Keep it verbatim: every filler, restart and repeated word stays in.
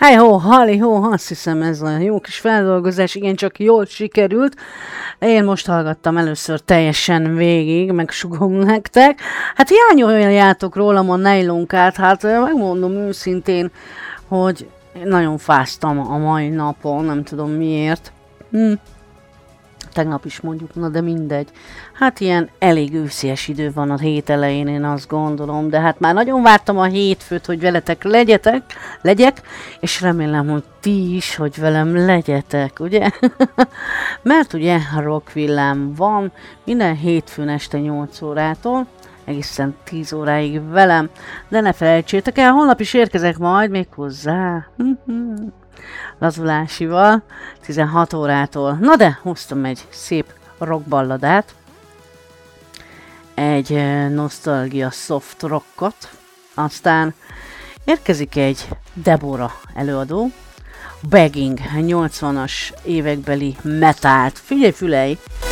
Hey ho, hali ho, azt hiszem ez a jó kis feldolgozás igencsak jól sikerült. Én most hallgattam először teljesen végig, megsugom nektek. Hát hiányoljátok rólam a nejlonkát, hát megmondom őszintén, hogy nagyon fáztam a mai napon, nem tudom miért. Hm. Tegnap is mondjuk, na de mindegy. Hát ilyen elég őszies idő van a hét elején, én azt gondolom, de hát már nagyon vártam a hétfőt, hogy veletek legyetek, legyek, és remélem, hogy ti is, hogy velem legyetek, ugye? Mert ugye Rock Villám van minden hétfőn este nyolc órától, egészen tíz óráig velem, de ne felejtsétek el, holnap is érkezek majd még hozzá. Lazulásival, tizenhat órától. Na de, hoztam egy szép rockballadát, egy nosztalgia soft rockot, aztán érkezik egy Deborah előadó, Begging, nyolcvanas évekbeli metált. Figyelj, fülej!